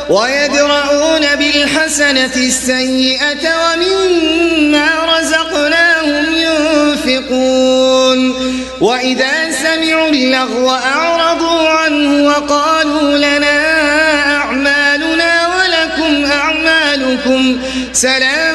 ويدرؤون بالحسنة السيئة ومما رزقناهم ينفقون وإذا سمعوا اللغو أعرضوا عنه وقالوا لنا أعمالنا ولكم أعمالكم سلام